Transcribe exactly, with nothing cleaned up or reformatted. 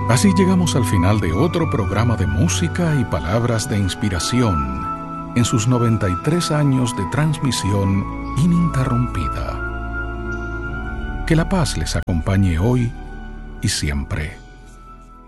Así llegamos al final de otro programa de música y palabras de inspiración en sus noventa y tres años de transmisión ininterrumpida. Que la paz les acompañe hoy y siempre.